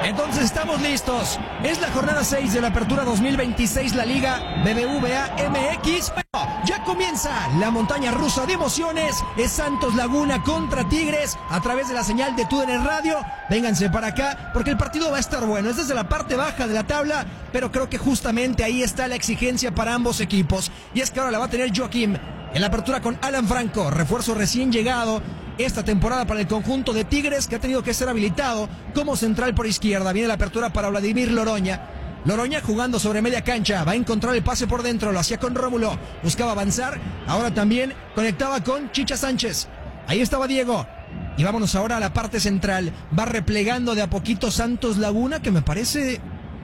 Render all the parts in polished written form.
Entonces estamos listos. Es la jornada 6 de la apertura 2026, la Liga BBVA MX. Bueno, ya comienza la montaña rusa de emociones. Es Santos Laguna contra Tigres a través de la señal de TUDN Radio. Vénganse para acá porque el partido va a estar bueno. Es desde la parte baja de la tabla, pero creo que justamente ahí está la exigencia para ambos equipos. Y es que ahora la va a tener Joaquim en la apertura con Alan Franco, refuerzo recién llegado esta temporada para el conjunto de Tigres, que ha tenido que ser habilitado como central por izquierda. Viene la apertura para Vladimir Loroña. Loroña jugando sobre media cancha, va a encontrar el pase por dentro, lo hacía con Rómulo, buscaba avanzar, ahora también conectaba con Chicha Sánchez. Ahí estaba Diego. Y vámonos ahora a la parte central. Va replegando de a poquito Santos Laguna, que me parece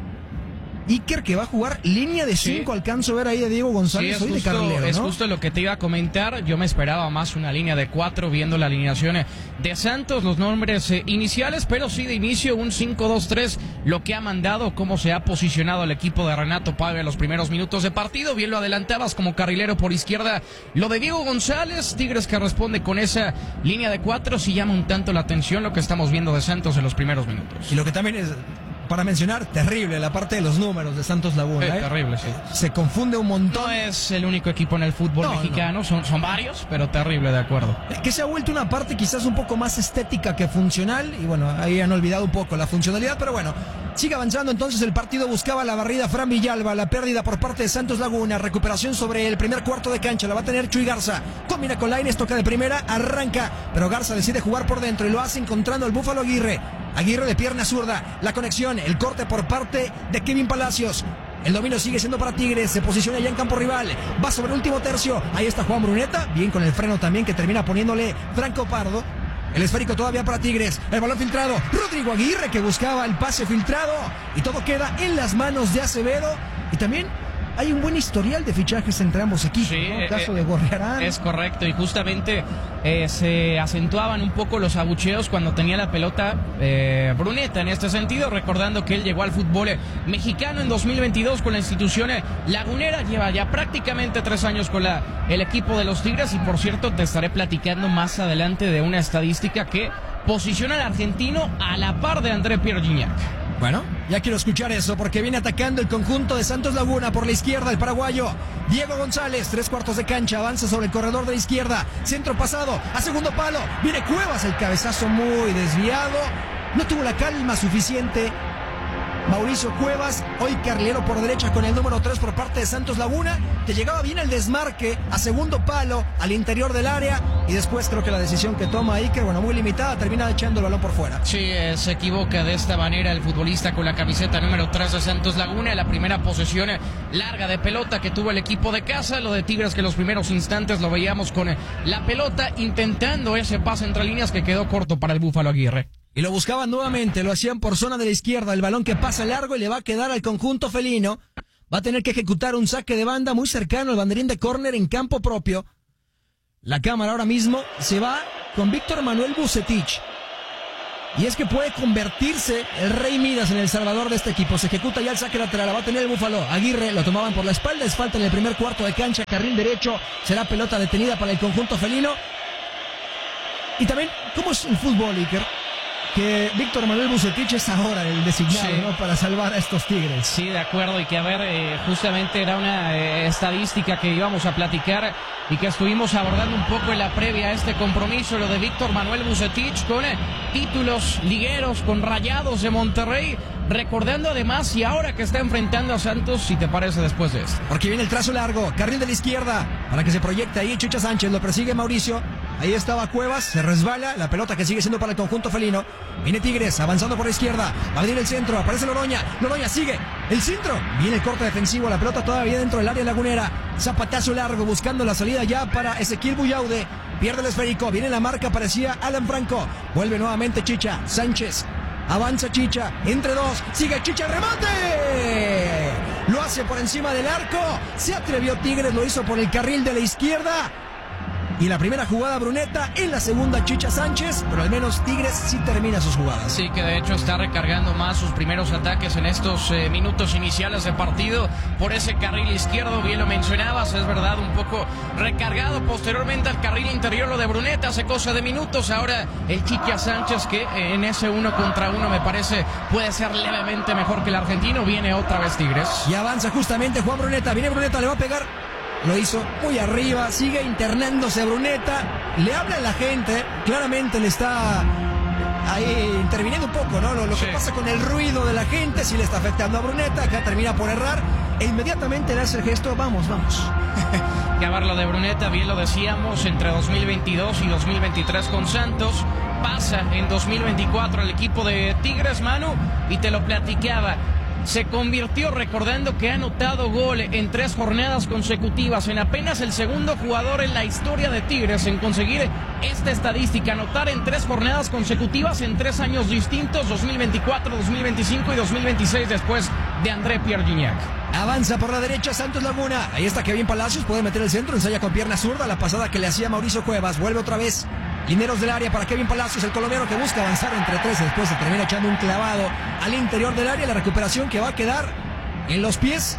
Iker que va a jugar línea de 5. Sí. Alcanzo a ver ahí a Diego González. Sí, de carrilero, ¿no? Es justo lo que te iba a comentar. Yo me esperaba más una línea de 4 viendo la alineación de Santos, los nombres iniciales, pero sí de inicio un 5-2-3, lo que ha mandado, cómo se ha posicionado el equipo de Renato Paiva en los primeros minutos de partido. Bien lo adelantabas como carrilero por izquierda. Lo de Diego González, Tigres que responde con esa línea de 4, sí llama un tanto la atención lo que estamos viendo de Santos en los primeros minutos. Y lo que también es, para mencionar, terrible la parte de los números de Santos Laguna. Terrible, sí. Se confunde un montón. No es el único equipo en el fútbol mexicano, no. Son varios, pero terrible, de acuerdo. Que se ha vuelto una parte quizás un poco más estética que funcional, y bueno, ahí han olvidado un poco la funcionalidad, pero bueno, sigue avanzando entonces el partido, buscaba la barrida Fran Villalba, la pérdida por parte de Santos Laguna, recuperación sobre el primer cuarto de cancha, la va a tener Chuy Garza, combina con Lainez, toca de primera, arranca, pero Garza decide jugar por dentro y lo hace encontrando al Búfalo Aguirre. Aguirre de pierna zurda, la conexión, el corte por parte de Kevin Palacios. El dominio sigue siendo para Tigres, se posiciona ya en campo rival, va sobre el último tercio, ahí está Juan Bruneta, bien con el freno también que termina poniéndole Franco Pardo. El esférico todavía para Tigres, el balón filtrado, Rodrigo Aguirre que buscaba el pase filtrado y todo queda en las manos de Acevedo. Y también hay un buen historial de fichajes entre ambos equipos, sí, ¿no? Caso de Gorriarán. Es correcto, y justamente se acentuaban un poco los abucheos cuando tenía la pelota Bruneta en este sentido, recordando que él llegó al fútbol mexicano en 2022 con la institución lagunera, lleva ya prácticamente 3 años con el equipo de los Tigres, y por cierto te estaré platicando más adelante de una estadística que posiciona al argentino a la par de André Pierre Gignac. Bueno, ya quiero escuchar eso porque viene atacando el conjunto de Santos Laguna por la izquierda, el paraguayo Diego González, 3/4 de cancha, avanza sobre el corredor de la izquierda, centro pasado, a segundo palo, viene Cuevas, el cabezazo muy desviado, no tuvo la calma suficiente Mauricio Cuevas, hoy carrilero por derecha con el número 3 por parte de Santos Laguna, que llegaba bien el desmarque a segundo palo, al interior del área, y después creo que la decisión que toma Iker, bueno, muy limitada, termina echando el balón por fuera. Sí, se equivoca de esta manera el futbolista con la camiseta número 3 de Santos Laguna, la primera posesión larga de pelota que tuvo el equipo de casa, lo de Tigres que en los primeros instantes lo veíamos con la pelota intentando ese pase entre líneas que quedó corto para el Búfalo Aguirre. Y lo buscaban nuevamente, lo hacían por zona de la izquierda, el balón que pasa largo y le va a quedar al conjunto felino. Va a tener que ejecutar un saque de banda muy cercano al banderín de córner en campo propio. La cámara ahora mismo se va con Víctor Manuel Vucetich. Y es que puede convertirse el Rey Midas en el salvador de este equipo. Se ejecuta ya el saque lateral, la va a tener el Búfalo Aguirre, lo tomaban por la espalda, es falta en el primer cuarto de cancha, carril derecho, será pelota detenida para el conjunto felino. Y también, ¿cómo es el fútbol, Iker? Que Víctor Manuel Vucetich es ahora el designado, sí, ¿no? Para salvar a estos Tigres. Sí, de acuerdo, y que a ver, justamente era una estadística que íbamos a platicar y que estuvimos abordando un poco en la previa a este compromiso, lo de Víctor Manuel Vucetich con títulos ligueros, con Rayados de Monterrey, recordando además y ahora que está enfrentando a Santos, si te parece después de esto. Porque viene el trazo largo, carril de la izquierda, para que se proyecte ahí Chicha Sánchez, lo persigue Mauricio, ahí estaba Cuevas, se resbala, la pelota que sigue siendo para el conjunto felino, viene Tigres, avanzando por la izquierda, va a venir el centro, aparece Loroña sigue, el centro, viene el corte defensivo, la pelota todavía dentro del área lagunera, zapatazo largo, buscando la salida ya para Ezequiel Buyaude, pierde el esférico, viene la marca, parecía Alan Franco, vuelve nuevamente Chicha Sánchez, avanza Chicha, entre dos, sigue Chicha, remate, lo hace por encima del arco, se atrevió Tigres, lo hizo por el carril de la izquierda, Y en la primera jugada Bruneta, en la segunda Chicha Sánchez, pero al menos Tigres sí termina sus jugadas. Sí, que de hecho está recargando más sus primeros ataques en estos minutos iniciales de partido por ese carril izquierdo, bien lo mencionabas, es verdad, un poco recargado posteriormente al carril interior lo de Bruneta, hace cosa de minutos, ahora el Chicha Sánchez que en ese 1 contra 1 me parece puede ser levemente mejor que el argentino, viene otra vez Tigres. Y avanza justamente Juan Bruneta, viene Bruneta, le va a pegar. Lo hizo muy arriba, sigue internándose Bruneta, le habla a la gente, claramente le está ahí interviniendo un poco, ¿no? Lo que pasa con el ruido de la gente, sí le está afectando a Bruneta, acá termina por errar, e inmediatamente le hace el gesto, vamos. Que a ver lo de Bruneta, bien lo decíamos, entre 2022 y 2023 con Santos, pasa en 2024 el equipo de Tigres, Manu, y te lo platicaba. Se convirtió, recordando que ha anotado gol en 3 jornadas consecutivas, en apenas el segundo jugador en la historia de Tigres en conseguir esta estadística, anotar en 3 jornadas consecutivas en 3 años distintos, 2024, 2025 y 2026, después de André Pierre Gignac. Avanza por la derecha Santos Laguna, ahí está Kevin Palacios, puede meter el centro, ensaya con pierna zurda, la pasada que le hacía Mauricio Cuevas, vuelve otra vez. Lineros del área para Kevin Palacios, el colombiano que busca avanzar entre 3, después se termina echando un clavado al interior del área, la recuperación que va a quedar en los pies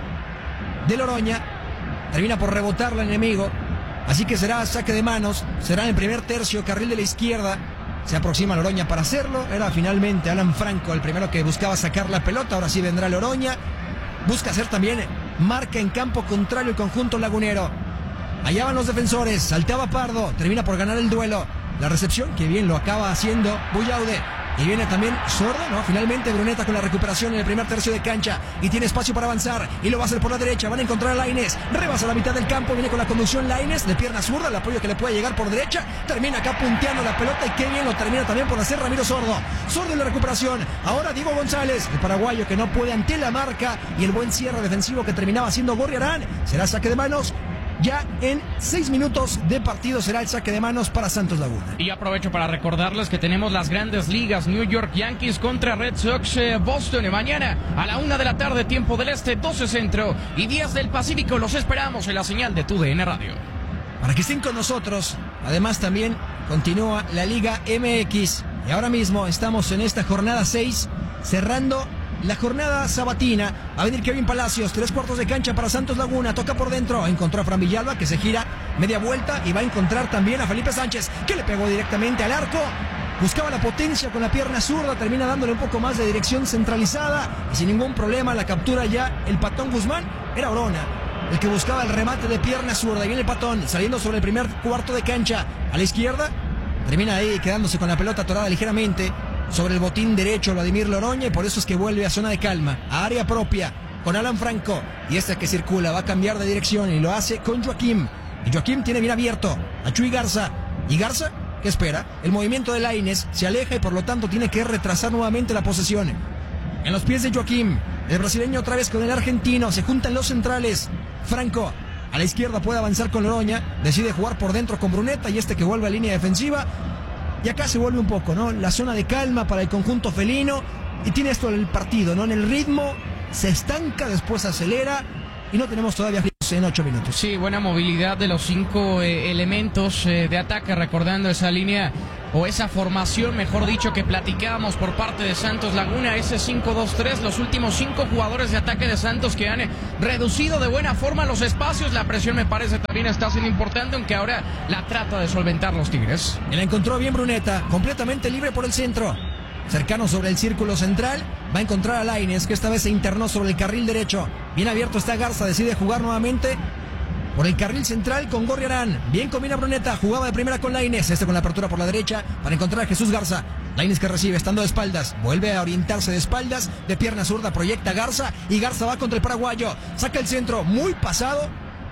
de Loroña, termina por rebotar al enemigo, así que será saque de manos, será en el primer tercio, carril de la izquierda, se aproxima Loroña para hacerlo, era finalmente Alan Franco el primero que buscaba sacar la pelota, ahora sí vendrá Loroña, busca hacer también marca en campo contrario el conjunto lagunero, allá van los defensores, salteaba Pardo, termina por ganar el duelo. La recepción, que bien lo acaba haciendo Buyaude. Y viene también Sordo, ¿no? Finalmente Bruneta con la recuperación en el primer tercio de cancha. Y tiene espacio para avanzar. Y lo va a hacer por la derecha. Van a encontrar a Lainez. Rebasa la mitad del campo. Viene con la conducción Lainez de pierna zurda. El apoyo que le puede llegar por derecha. Termina acá punteando la pelota. Y qué bien lo termina también por hacer Ramiro Sordo. Sordo en la recuperación. Ahora Diego González, el paraguayo que no puede ante la marca. Y el buen cierre defensivo que terminaba haciendo Gorriarán. Será saque de manos. Ya en 6 minutos de partido será el saque de manos para Santos Laguna. Y aprovecho para recordarles que tenemos las grandes ligas, New York Yankees contra Red Sox, Boston, mañana a la 1 de la tarde, tiempo del este, 12 centro y 10 del Pacífico. Los esperamos en la señal de TUDN Radio. Para que estén con nosotros, además también continúa la Liga MX. Y ahora mismo estamos en esta jornada 6, cerrando la jornada sabatina. Va a venir Kevin Palacios, 3/4 de cancha para Santos Laguna, toca por dentro, encontró a Fran Villalba que se gira media vuelta y va a encontrar también a Felipe Sánchez que le pegó directamente al arco, buscaba la potencia con la pierna zurda, termina dándole un poco más de dirección centralizada y sin ningún problema la captura ya el Patón Guzmán, era Orona el que buscaba el remate de pierna zurda y viene el Patón saliendo sobre el primer cuarto de cancha a la izquierda, termina ahí quedándose con la pelota atorada ligeramente sobre el botín derecho Vladimir Loroña y por eso es que vuelve a zona de calma, a área propia con Alan Franco y este que circula va a cambiar de dirección y lo hace con Joaquim y Joaquim tiene bien abierto a Chuy Garza y Garza, ¿qué espera? El movimiento de Lainez se aleja y por lo tanto tiene que retrasar nuevamente la posesión en los pies de Joaquim, el brasileño otra vez con el argentino, se juntan los centrales, Franco a la izquierda puede avanzar con Loroña, decide jugar por dentro con Bruneta y este que vuelve a línea defensiva. Y acá se vuelve un poco, ¿no? La zona de calma para el conjunto felino. Y tiene esto el partido, ¿no? En el ritmo se estanca, después acelera. Y no tenemos todavía en 8 minutos. Sí, buena movilidad de los 5 elementos de ataque, recordando esa línea o esa formación, mejor dicho, que platicábamos por parte de Santos Laguna, ese 5-2-3, los últimos 5 jugadores de ataque de Santos que han reducido de buena forma los espacios, la presión me parece también está siendo importante, aunque ahora la trata de solventar los Tigres. Y la encontró bien Bruneta, completamente libre por el centro, cercano sobre el círculo central, va a encontrar a Lainez, que esta vez se internó sobre el carril derecho, bien abierto está Garza, decide jugar nuevamente por el carril central con Gorriarán. Bien combina Bruneta, jugaba de primera con Lainez, este con la apertura por la derecha para encontrar a Jesús Garza. Lainez que recibe estando de espaldas, vuelve a orientarse de espaldas, de pierna zurda proyecta Garza y Garza va contra el paraguayo, saca el centro muy pasado,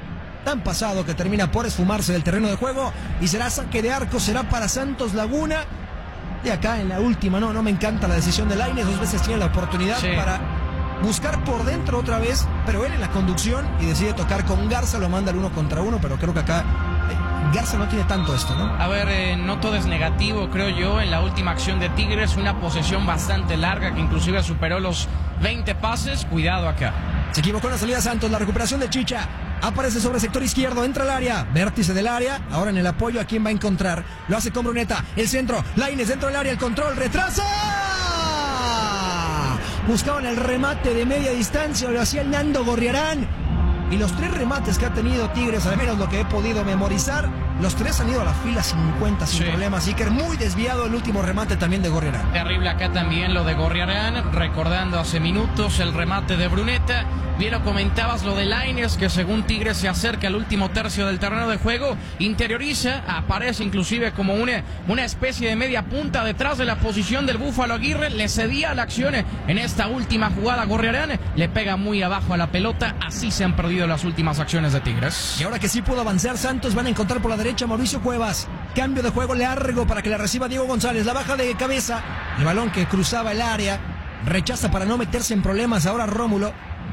tan pasado que termina por esfumarse del terreno de juego y será saque de arco, será para Santos Laguna. De acá en la última, no me encanta la decisión de Lainez, 2 veces tiene la oportunidad para buscar por dentro otra vez, pero él en la conducción y decide tocar con Garza, lo manda al 1 contra 1, pero creo que acá Garza no tiene tanto esto, ¿no? A ver, no todo es negativo, creo yo, en la última acción de Tigres, una posesión bastante larga que inclusive superó los 20 pases, cuidado acá. Se equivocó en la salida Santos, la recuperación de Chicha, Aparece sobre el sector izquierdo, entra al área, vértice del área, ahora en el apoyo, ¿a quién va a encontrar? Lo hace con Bruneta, el centro, Lainez dentro del área, el control, retrasa. Buscaban el remate de media distancia, lo hacía el Nando Gorriarán. Y los 3 remates que ha tenido Tigres, al menos lo que he podido memorizar, los 3 han ido a la fila 50 sin problemas. Iker muy desviado el último remate también de Gorriarán. Terrible acá también lo de Gorriarán, recordando hace minutos el remate de Bruneta. Bien lo comentabas, lo de Lainez, que según Tigres se acerca al último tercio del terreno de juego, interioriza, aparece inclusive como una especie de media punta detrás de la posición del Búfalo Aguirre, le cedía la acción en esta última jugada Gorriarán, le pega muy abajo a la pelota, así se han perdido las últimas acciones de Tigres. Y ahora que sí pudo avanzar Santos, van a encontrar por la derecha a Mauricio Cuevas, cambio de juego largo para que la reciba Diego González, la baja de cabeza, el balón que cruzaba el área, rechaza para no meterse en problemas ahora Rómulo.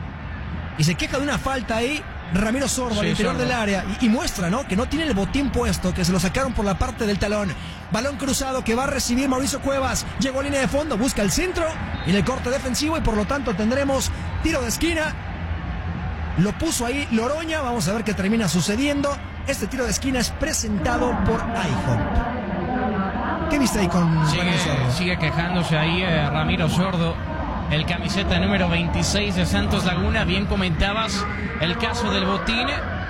Y se queja de una falta ahí Ramiro Sordo al interior del área y muestra, ¿no?, que no tiene el botín puesto, que se lo sacaron por la parte del talón. Balón cruzado que va a recibir Mauricio Cuevas, llegó a línea de fondo, busca el centro y el corte defensivo, y por lo tanto tendremos tiro de esquina. Lo puso ahí Loroña, vamos a ver qué termina sucediendo. Este tiro de esquina es presentado por IHOP. ¿Qué viste ahí con Ramiro Sordo? Sigue quejándose ahí Ramiro Sordo, el camiseta número 26 de Santos Laguna. Bien comentabas el caso del botín.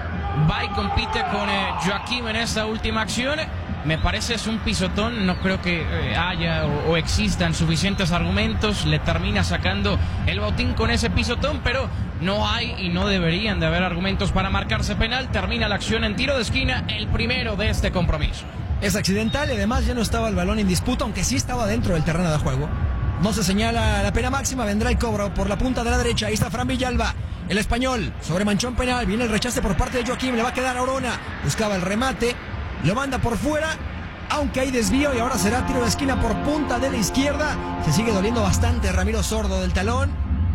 Va y compite con Joaquim en esta última acción. Me parece es un pisotón. No creo que haya o existan suficientes argumentos. Le termina sacando el botín con ese pisotón, pero no hay y no deberían de haber argumentos para marcarse penal. Termina la acción en tiro de esquina, el primero de este compromiso. Es accidental y además ya no estaba el balón en disputa, aunque sí estaba dentro del terreno de juego. No se señala la pena máxima, vendrá el cobro por la punta de la derecha. Ahí está Fran Villalba, el español, sobre manchón penal. Viene el rechace por parte de Joaquim, le va a quedar a Orona. Buscaba el remate, lo manda por fuera, aunque hay desvío y ahora será tiro de esquina por punta de la izquierda. Se sigue doliendo bastante Ramiro Sordo del talón.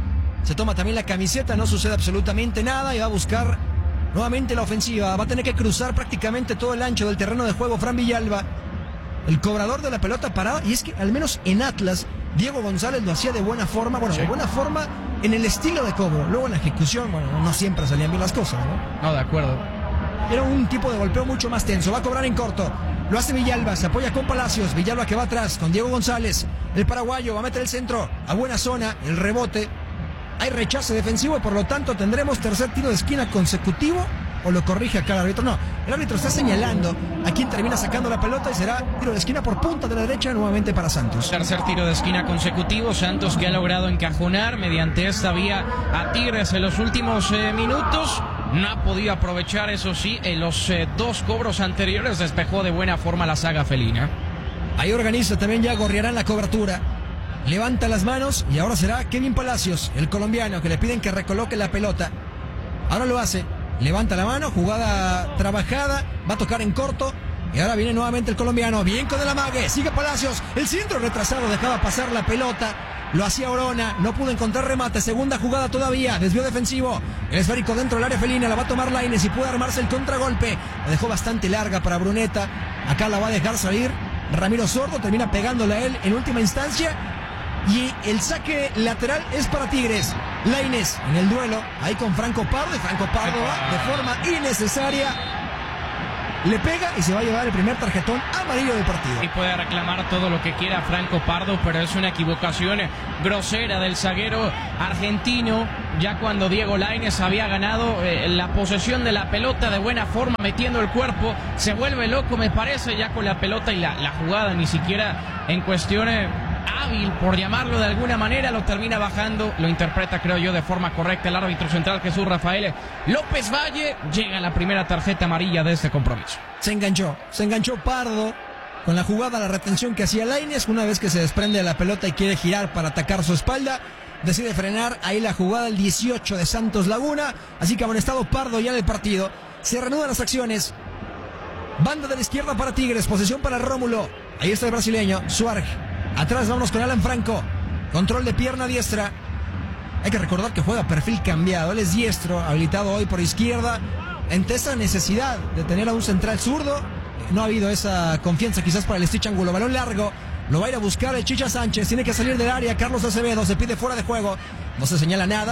Se toma también la camiseta, no sucede absolutamente nada y va a buscar nuevamente la ofensiva. Va a tener que cruzar prácticamente todo el ancho del terreno de juego Fran Villalba, el cobrador de la pelota parada. Y es que al menos en Atlas Diego González lo hacía de buena forma, de buena forma en el estilo de cobro. Luego en la ejecución, no siempre salían bien las cosas, ¿no? No, de acuerdo. Era un tipo de golpeo mucho más tenso. Va a cobrar en corto. Lo hace Villalba, se apoya con Palacios. Villalba que va atrás con Diego González. El paraguayo va a meter el centro a buena zona, el rebote. Hay rechace defensivo y por lo tanto tendremos tercer tiro de esquina consecutivo. ¿O lo corrige acá el árbitro? No, el árbitro está señalando a quien termina sacando la pelota y será tiro de esquina por punta de la derecha nuevamente para Santos. Tercer tiro de esquina consecutivo, Santos que ha logrado encajonar mediante esta vía a Tigres en los últimos minutos. No ha podido aprovechar, eso sí, en los 2 cobros anteriores despejó de buena forma la saga felina. Ahí organiza también ya Gorriarán la cobertura. Levanta las manos y ahora será Kevin Palacios, el colombiano, que le piden que recoloque la pelota. Ahora lo hace. Levanta la mano, jugada trabajada, va a tocar en corto y ahora viene nuevamente el colombiano, bien con el amague, sigue Palacios, el centro retrasado dejaba pasar la pelota, lo hacía Orona, no pudo encontrar remate, segunda jugada todavía, desvío defensivo, el esférico dentro del área felina, la va a tomar Lainez y puede armarse el contragolpe, la dejó bastante larga para Bruneta, acá la va a dejar salir Ramiro Sordo, termina pegándole a él en última instancia. Y el saque lateral es para Tigres. Lainez en el duelo, ahí con Franco Pardo. Y Franco Pardo va de forma innecesaria, le pega y se va a llevar el primer tarjetón amarillo del partido. Y puede reclamar todo lo que quiera Franco Pardo, pero es una equivocación grosera del zaguero argentino. Ya cuando Diego Lainez había ganado la posesión de la pelota de buena forma, metiendo el cuerpo, se vuelve loco, me parece, ya con la pelota y la jugada ni siquiera en cuestiones hábil, por llamarlo de alguna manera, lo termina bajando, lo interpreta, creo yo, de forma correcta el árbitro central Jesús Rafael López Valle. Llega la primera tarjeta amarilla de este compromiso. Se enganchó Pardo con la jugada, la retención que hacía Lainez. Una vez que se desprende de la pelota y quiere girar para atacar su espalda, decide frenar ahí la jugada el 18 de Santos Laguna, así que amonestado Pardo ya en el partido. Se reanudan las acciones. Banda de la izquierda para Tigres, posesión para Rómulo. Ahí está el brasileño, Suárez. Atrás vámonos con Alan Franco. Control de pierna diestra. Hay que recordar que juega perfil cambiado. Él es diestro, habilitado hoy por izquierda. Ante esa necesidad de tener a un central zurdo, no ha habido esa confianza quizás para el Stitch Angulo. Balón largo, lo va a ir a buscar el Chicha Sánchez. Tiene que salir del área. Carlos Acevedo se pide fuera de juego. No se señala nada.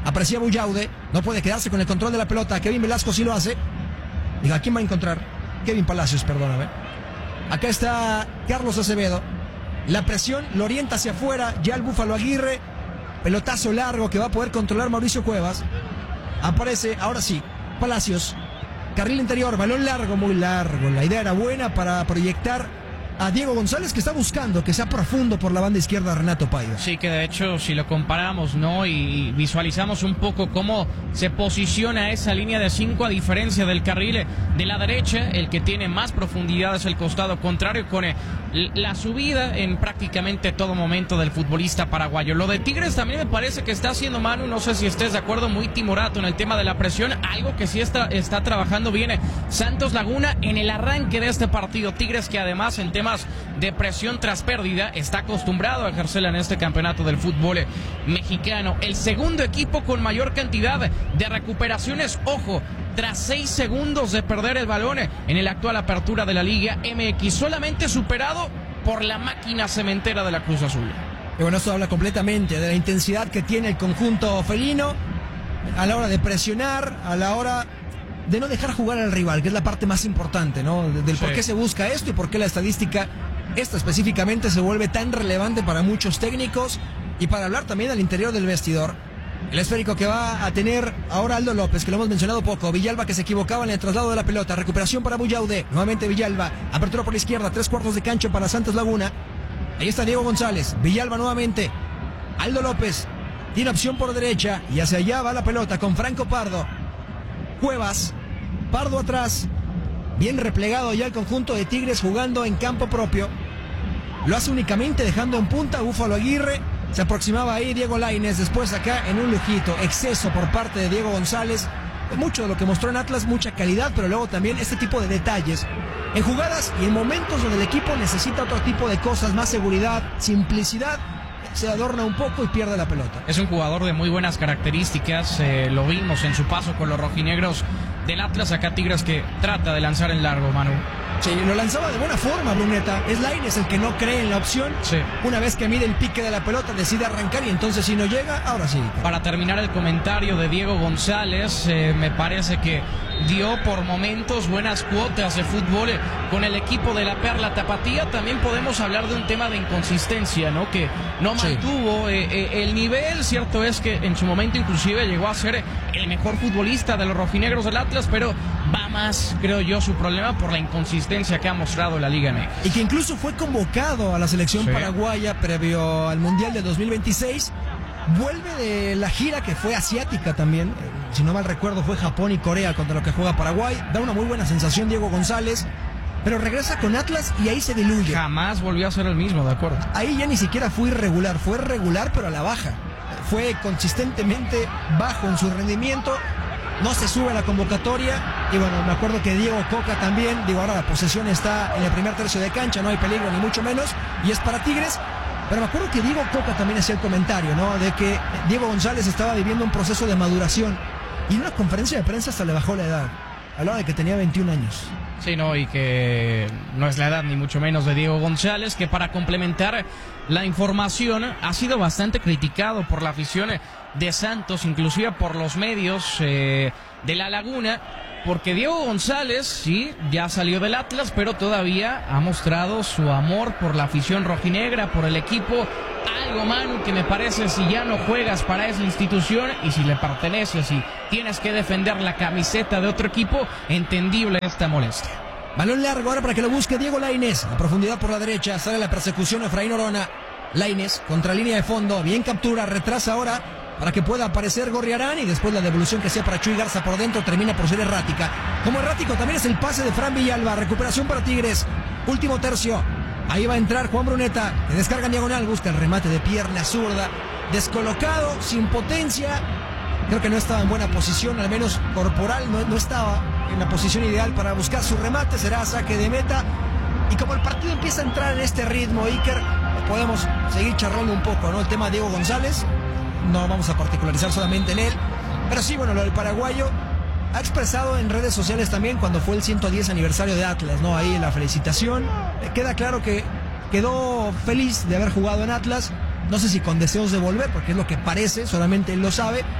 Aprecia Buyaude, no puede quedarse con el control de la pelota. Kevin Velasco sí lo hace. Diga, ¿a quién va a encontrar? Kevin Palacios, perdóname. Acá está Carlos Acevedo. La presión lo orienta hacia afuera. Ya el Búfalo Aguirre. Pelotazo largo que va a poder controlar Mauricio Cuevas. Aparece, ahora sí, Palacios. Carril interior, balón largo, muy largo. La idea era buena para proyectar a Diego González, que está buscando que sea profundo por la banda izquierda Renato Paiva. Sí, que de hecho si lo comparamos, ¿no? Y visualizamos un poco cómo se posiciona esa línea de 5 a diferencia del carril de la derecha, el que tiene más profundidad es el costado contrario, con la subida en prácticamente todo momento del futbolista paraguayo. Lo de Tigres también me parece que está haciendo, Manu, no sé si estés de acuerdo, muy timorato en el tema de la presión, algo que sí está trabajando bien Santos Laguna en el arranque de este partido. Tigres, que además en temas de presión tras pérdida está acostumbrado a ejercerla en este campeonato del fútbol mexicano. El segundo equipo con mayor cantidad de recuperaciones, ojo, tras 6 segundos de perder el balón en el actual apertura de la Liga MX, solamente superado por la máquina cementera de la Cruz Azul. Y bueno, esto habla completamente de la intensidad que tiene el conjunto felino a la hora de presionar, a la hora de no dejar jugar al rival, que es la parte más importante, ¿no? Del por qué se busca esto y por qué la estadística, esta específicamente, se vuelve tan relevante para muchos técnicos y para hablar también al interior del vestidor. El esférico que va a tener ahora Aldo López, que lo hemos mencionado poco. Villalba, que se equivocaba en el traslado de la pelota. Recuperación para Buyaude. Nuevamente Villalba. Apertura por la izquierda. 3/4 de cancha para Santos Laguna. Ahí está Diego González. Villalba nuevamente. Aldo López. Tiene opción por derecha. Y hacia allá va la pelota con Franco Pardo. Cuevas. Pardo atrás. Bien replegado ya el conjunto de Tigres, jugando en campo propio. Lo hace únicamente dejando en punta a Búfalo Aguirre. Se aproximaba ahí Diego Lainez, después acá en un lujito, exceso por parte de Diego González. Mucho de lo que mostró en Atlas, mucha calidad, pero luego también este tipo de detalles. En jugadas y en momentos donde el equipo necesita otro tipo de cosas, más seguridad, simplicidad, se adorna un poco y pierde la pelota. Es un jugador de muy buenas características, lo vimos en su paso con los rojinegros del Atlas. Acá Tigres que trata de lanzar en largo, Manu. Sí, lo lanzaba de buena forma, Bruneta. Es Lainez el que no cree en la opción. Sí. Una vez que mide el pique de la pelota, decide arrancar, y entonces si no llega, ahora sí. Para terminar el comentario de Diego González, me parece que dio por momentos buenas cuotas de fútbol con el equipo de la Perla Tapatía. También podemos hablar de un tema de inconsistencia, ¿no? Que no mantuvo el nivel. Cierto es que en su momento inclusive llegó a ser el mejor futbolista de los rojinegros del Atlas, pero va más, creo yo, su problema por la inconsistencia que ha mostrado la Liga MX. Y que incluso fue convocado a la selección paraguaya previo al Mundial de 2026. Vuelve de la gira que fue asiática también. Si no mal recuerdo, fue Japón y Corea contra lo que juega Paraguay. Da una muy buena sensación Diego González, pero regresa con Atlas y ahí se diluye. Jamás volvió a ser el mismo, de acuerdo. Ahí ya ni siquiera fue irregular, fue regular pero a la baja. Fue consistentemente bajo en su rendimiento. No se sube a la convocatoria. Y bueno, me acuerdo que Diego Coca también, ahora la posesión está en el primer tercio de cancha, no hay peligro ni mucho menos, y es para Tigres. Pero me acuerdo que Diego Coca también hacía el comentario, ¿no? De que Diego González estaba viviendo un proceso de maduración, y en una conferencia de prensa hasta le bajó la edad. Hablaba de que tenía 21 años. Sí, no, y que no es la edad ni mucho menos de Diego González, que para complementar la información ha sido bastante criticado por la afición de Santos, inclusive por los medios de La Laguna, porque Diego González, sí, ya salió del Atlas, pero todavía ha mostrado su amor por la afición rojinegra, por el equipo. Algo, Manu, que me parece, si ya no juegas para esa institución y si le perteneces y tienes que defender la camiseta de otro equipo, entendible esta molestia. Balón largo ahora para que lo busque Diego Lainez. A profundidad por la derecha, sale la persecución Efraín Orona. Lainez contra línea de fondo, bien captura, retrasa ahora para que pueda aparecer Gorriarán, y después la devolución que sea para Chuy Garza por dentro termina por ser errática. Como errático también es el pase de Fran Villalba. Recuperación para Tigres, último tercio. Ahí va a entrar Juan Bruneta, que descarga en diagonal, busca el remate de pierna zurda, descolocado, sin potencia. Creo que no estaba en buena posición, al menos corporal, no estaba en la posición ideal para buscar su remate. Será saque de meta. Y como el partido empieza a entrar en este ritmo, Iker, podemos seguir charlando un poco, ¿no? El tema de Diego González, no vamos a particularizar solamente en él, pero sí, bueno, lo del paraguayo ha expresado en redes sociales también cuando fue el 110 aniversario de Atlas, ¿no? Ahí la felicitación. Queda claro que quedó feliz de haber jugado en Atlas. No sé si con deseos de volver, porque es lo que parece, solamente él lo sabe.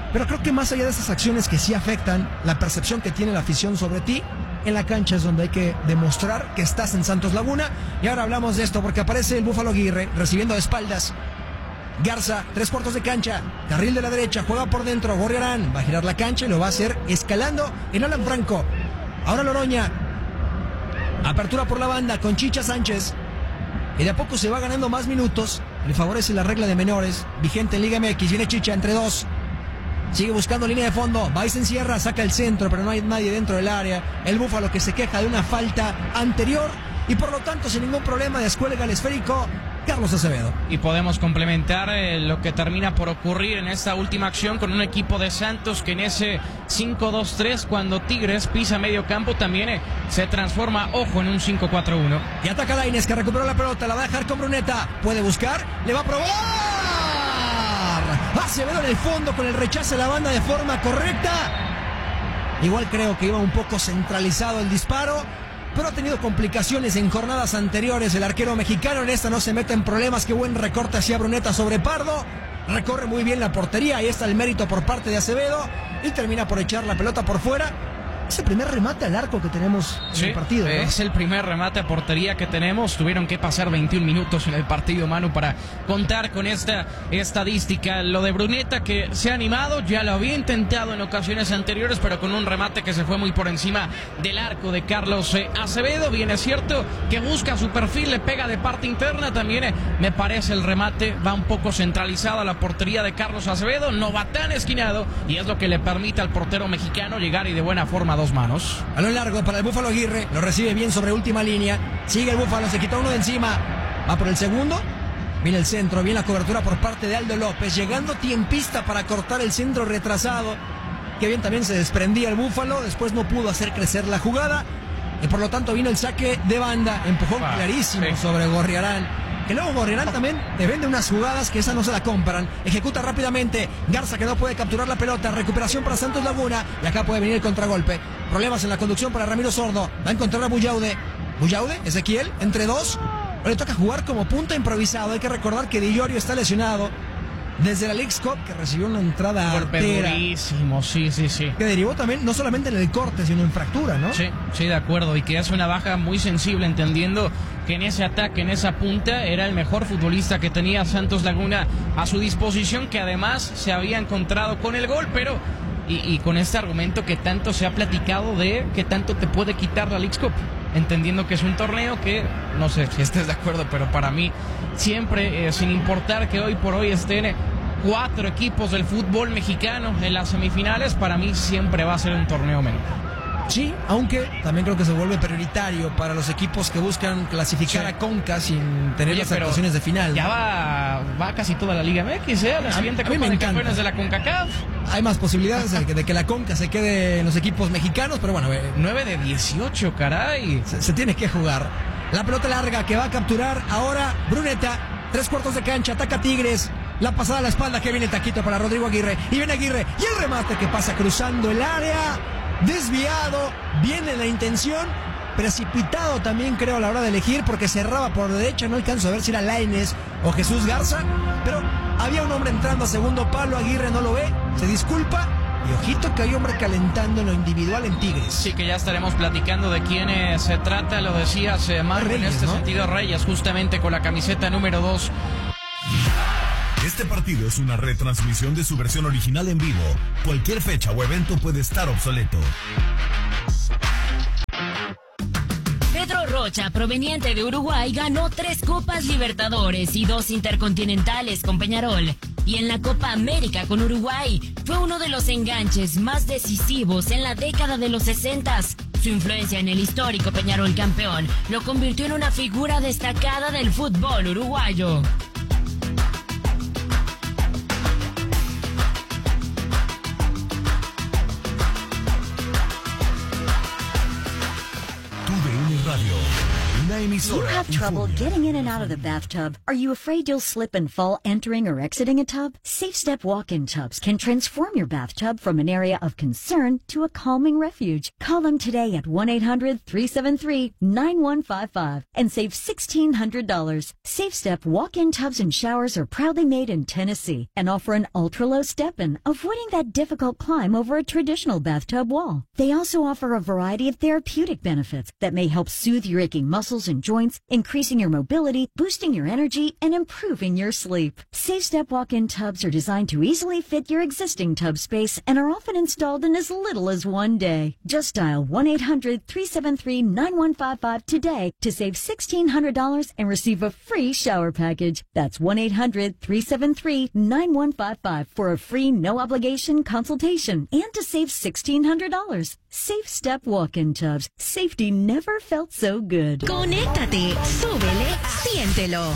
Pero creo que más allá de esas acciones que sí afectan la percepción que tiene la afición sobre ti, en la cancha es donde hay que demostrar que estás en Santos Laguna. Y ahora hablamos de esto porque aparece el Búfalo Aguirre recibiendo de espaldas. Garza, 3/4 de cancha, carril de la derecha, juega por dentro, Gorriarán va a girar la cancha y lo va a hacer escalando en Alan Franco. Ahora Loroña, apertura por la banda con Chicha Sánchez, y de a poco se va ganando más minutos. Le favorece la regla de menores vigente en Liga MX. Viene Chicha entre dos, sigue buscando línea de fondo, va y se encierra, saca el centro, pero no hay nadie dentro del área. El Búfalo que se queja de una falta anterior y por lo tanto sin ningún problema descuelga el esférico Carlos Acevedo. Y podemos complementar lo que termina por ocurrir en esta última acción con un equipo de Santos que en ese 5-2-3, cuando Tigres pisa medio campo, también se transforma, ojo, en un 5-4-1. Y ataca Lainez, que recuperó la pelota, la va a dejar con Bruneta, puede buscar, le va a probar. Acevedo en el fondo con el rechazo de la banda de forma correcta. Igual creo que iba un poco centralizado el disparo, pero ha tenido complicaciones en jornadas anteriores el arquero mexicano. En esta no se mete en problemas. Qué buen recorte hacia Bruneta sobre Pardo. Recorre muy bien la portería. Ahí está el mérito por parte de Acevedo. Y termina por echar la pelota por fuera. Es el primer remate al arco que tenemos en el partido, ¿no? Es el primer remate a portería que tenemos. Tuvieron que pasar 21 minutos en el partido, Manu, para contar con esta estadística. Lo de Bruneta, que se ha animado, ya lo había intentado en ocasiones anteriores, pero con un remate que se fue muy por encima del arco de Carlos Acevedo. Bien, es cierto que busca su perfil, le pega de parte interna. También me parece el remate va un poco centralizado a la portería de Carlos Acevedo. No va tan esquinado y es lo que le permite al portero mexicano llegar y de buena forma dos manos. A lo largo para el Búfalo Aguirre, lo recibe bien sobre última línea, sigue el Búfalo, se quitó uno de encima, va por el segundo, viene el centro, viene la cobertura por parte de Aldo López, llegando tiempista para cortar el centro retrasado, que bien también se desprendía el Búfalo, después no pudo hacer crecer la jugada, y por lo tanto vino el saque de banda, empujón clarísimo sobre Gorriarán. Que luego Gorriarán también te vende unas jugadas que esa no se la compran. Ejecuta rápidamente. Garza, que no puede capturar la pelota. Recuperación para Santos Laguna. Y acá puede venir el contragolpe. Problemas en la conducción para Ramiro Sordo. Va a encontrar a Buyaude. Buyaude, Ezequiel, entre dos. Le toca jugar como punta improvisado. Hay que recordar que Di Iorio está lesionado desde la Leagues Cup, que recibió una entrada artera. Durísimo, sí. Que derivó también no solamente en el corte, sino en fractura, ¿no? Sí, de acuerdo. Y que es una baja muy sensible, entendiendo que en ese ataque, en esa punta, era el mejor futbolista que tenía Santos Laguna a su disposición, que además se había encontrado con el gol, pero y con este argumento que tanto se ha platicado de que tanto te puede quitar la Leagues Cup, entendiendo que es un torneo que, no sé si estés de acuerdo, pero para mí siempre, sin importar que hoy por hoy estén 4 equipos del fútbol mexicano en las semifinales, para mí siempre va a ser un torneo menor. Sí, aunque también creo que se vuelve prioritario para los equipos que buscan clasificar a Conca sin tener las actuaciones de final. Ya va casi toda la Liga MX, la siguiente Copa de Campeones de la CONCACAF. Hay más posibilidades de que la Conca se quede en los equipos mexicanos, pero bueno, 9 de 18, caray. Se tiene que jugar. La pelota larga que va a capturar ahora Bruneta, 3/4 de cancha, ataca Tigres. La pasada a la espalda que viene el taquito para Rodrigo Aguirre. Y viene Aguirre. Y el remate que pasa cruzando el área. Desviado. Viene la intención. Precipitado también creo a la hora de elegir, porque cerraba por derecha. No alcanzo a ver si era Lainez o Jesús Garza. Pero había un hombre entrando a segundo palo. Aguirre no lo ve. Se disculpa. Y ojito que hay hombre calentando en lo individual en Tigres. Sí, que ya estaremos platicando de quién se trata. Lo decías, Mario, en este sentido, Reyes, justamente con la camiseta número 2. Este partido es una retransmisión de su versión original en vivo. Cualquier fecha o evento puede estar obsoleto. Pedro Rocha, proveniente de Uruguay, ganó 3 Copas Libertadores y 2 Intercontinentales con Peñarol. Y en la Copa América con Uruguay fue uno de los enganches más decisivos en la década de los 60s. Su influencia en el histórico Peñarol campeón lo convirtió en una figura destacada del fútbol uruguayo. TUDN Radio, una una emisora. You have trouble getting in and out of the bathtub? Are you afraid you'll slip and fall entering or exiting a tub? Safe Step walk-in tubs can transform your bathtub from an area of concern to a calming refuge. Call them today at 1-800-373-9155 and save $1,600. Safe Step walk-in tubs and showers are proudly made in Tennessee and offer an ultra-low step-in, avoiding that difficult climb over a traditional bathtub wall. They also offer a variety of therapeutic benefits that may help soothe your aching muscles and joints, increasing your mobility, boosting your energy, and improving your sleep. Safe Step walk-in tubs are designed to easily fit your existing tub space and are often installed in as little as one day. Just dial 1-800-373-9155 today to save $1,600 and receive a free shower package. That's 1-800-373-9155 for a free no-obligation consultation and to save $1,600. Safe Step walk-in tubs. Safety never felt so good. Conéctate, súbele, siéntelo.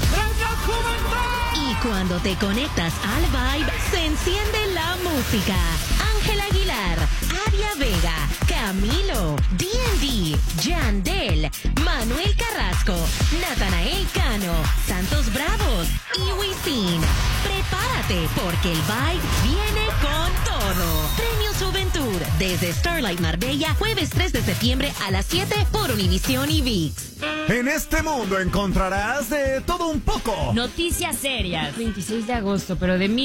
Y cuando te conectas al Vibe, se enciende la música. Ángel Aguilar, Aria Vega, Camilo, D&D, Yandel, Manuel Carrasco, Natanael Cano, Santos Bravos y Wisin. Prepárate porque el Vibe viene con todo. Premios Juventud desde Starlight Marbella, jueves 3 de septiembre a las 7 por Univisión y ViX. En este mundo encontrarás de todo un poco. Noticias serias. 26 de agosto, pero de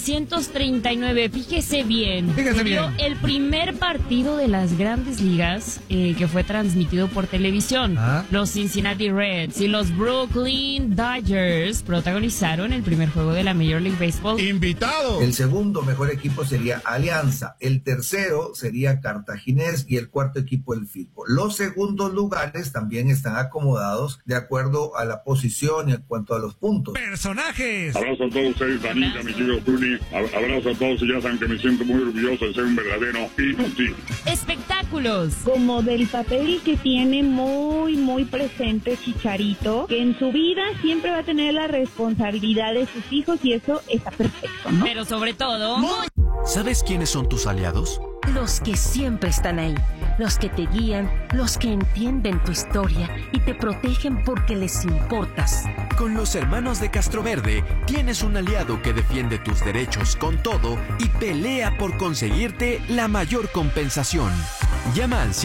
1939. Fíjese bien. Fíjese bien. El primer partido de las Grandes Ligas que fue transmitido por televisión. Los Cincinnati Reds y los Brooklyn Dodgers protagonizaron el primer juego de la Major League Baseball. ¡Invitado! El segundo mejor equipo sería Alianza. El tercero sería Cartaginés y el cuarto equipo el Firpo. Los segundos lugares también están acomodados de acuerdo a la posición y en cuanto a los puntos. ¡Personajes! Abrazo a todos ustedes, Anita, mi querido Tuni. Abrazo a todos y ya saben que me siento muy orgulloso de ser un verdadero inútil. Espectáculos. Como del papel que tiene muy presente Chicharito, que en su vida siempre va a tener la responsabilidad de sus hijos y eso está perfecto, ¿no? Pero sobre todo... ¿Sabes quiénes son tus aliados? Los que siempre están ahí, los que te guían, los que entienden tu historia y te protegen porque les importas. Con los hermanos de Castroverde tienes un aliado que defiende tus derechos con todo y pelea por conseguirte la mayor compensación. Llama al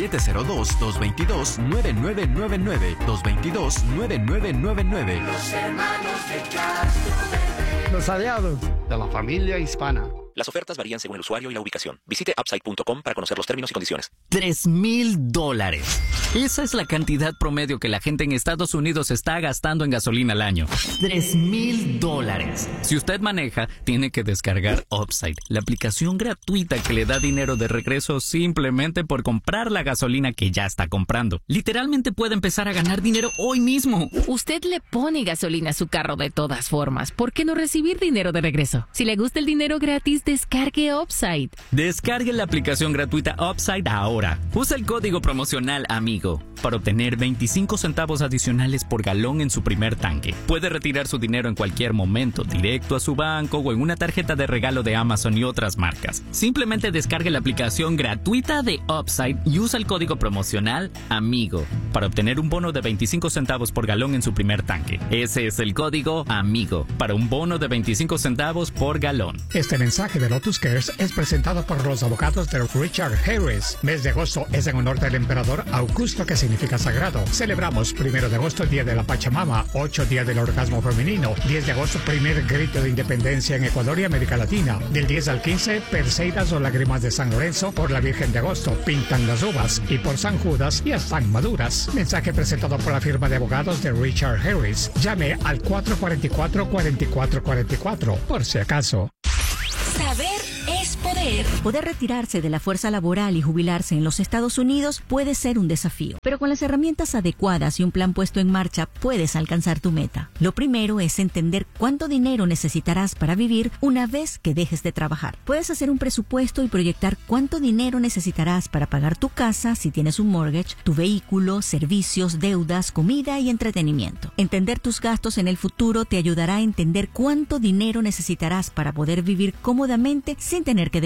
702-222-9999, 222-9999. Los hermanos de Castroverde. Los aliados de la familia hispana. Las ofertas varían según el usuario y la ubicación. Visite upside.com para conocer los términos y condiciones. $3,000. Esa es la cantidad promedio que la gente en Estados Unidos está gastando en gasolina al año. $3,000. Si usted maneja, tiene que descargar Upside, la aplicación gratuita que le da dinero de regreso simplemente por comprar la gasolina que ya está comprando. Literalmente puede empezar a ganar dinero hoy mismo. Usted le pone gasolina a su carro de todas formas. ¿Por qué no recibir dinero de regreso? Si le gusta el dinero gratis, descargue Upside. Descargue la aplicación gratuita Upside ahora. Usa el código promocional AMIGO para obtener 25 centavos adicionales por galón en su primer tanque. Puede retirar su dinero en cualquier momento, directo a su banco o en una tarjeta de regalo de Amazon y otras marcas. Simplemente descargue la aplicación gratuita de Upside y usa el código promocional AMIGO para obtener un bono de 25 centavos por galón en su primer tanque. Ese es el código AMIGO para un bono de 25 centavos por galón. Este mensaje de Lotus Cares es presentado por los abogados de Richard Harris. Mes de agosto es en honor del emperador Augusto, que significa sagrado. Celebramos 1 de agosto, Día de la Pachamama, 8 Día del Orgasmo Femenino, 10 de agosto, primer grito de independencia en Ecuador y América Latina. Del 10 al 15, Perseidas o lágrimas de San Lorenzo. Por la Virgen de Agosto, pintan las uvas. Y por San Judas, ya están maduras. Mensaje presentado por la firma de abogados de Richard Harris. Llame al 444-4444, por si acaso. Saber es poder. Poder retirarse de la fuerza laboral y jubilarse en los Estados Unidos puede ser un desafío, pero con las herramientas adecuadas y un plan puesto en marcha puedes alcanzar tu meta. Lo primero es entender cuánto dinero necesitarás para vivir una vez que dejes de trabajar. Puedes hacer un presupuesto y proyectar cuánto dinero necesitarás para pagar tu casa si tienes un mortgage, tu vehículo, servicios, deudas, comida y entretenimiento. Entender tus gastos en el futuro te ayudará a entender cuánto dinero necesitarás para poder vivir cómodamente sin tener que depender